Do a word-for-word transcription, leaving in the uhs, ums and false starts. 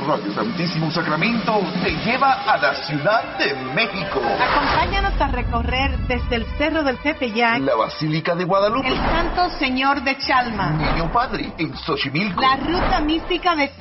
Radio Santísimo Sacramento te lleva a la Ciudad de México. Acompáñanos a recorrer desde el Cerro del Tepeyac, la Basílica de Guadalupe, el Santo Señor de Chalma, Niño Padre en Xochimilco, la Ruta Mística de